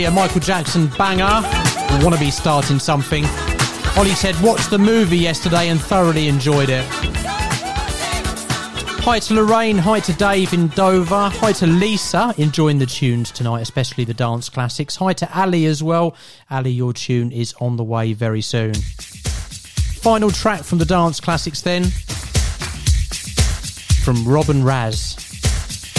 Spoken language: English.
A Michael Jackson banger. Want to be starting something. Ollie said, watched the movie yesterday and thoroughly enjoyed it. Hi to Lorraine, hi to Dave in Dover, hi to Lisa, enjoying the tunes tonight, especially the dance classics. Hi to Ali as well. Ali, your tune is on the way very soon. Final track from the dance classics then, from Rob and Raz.